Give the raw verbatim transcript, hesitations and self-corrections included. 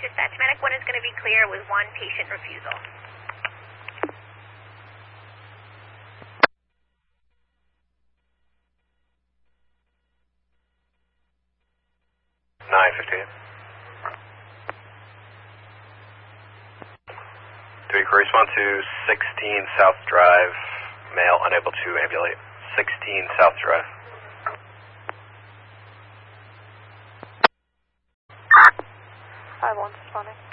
dispatch. Medic one is going to be clear with one patient refusal. nine fifteen. three, correspond to sixteen South Drive, male unable to ambulate. sixteen South Drive. five one responding.